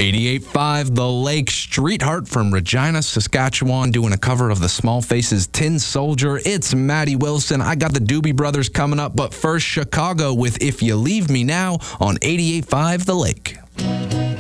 88.5 The Lake. Streetheart from Regina, Saskatchewan, doing a cover of the Small Faces' Tin Soldier. It's Maddie Wilson. I got the Doobie Brothers coming up, but first Chicago with If You Leave Me Now on 88.5 The Lake.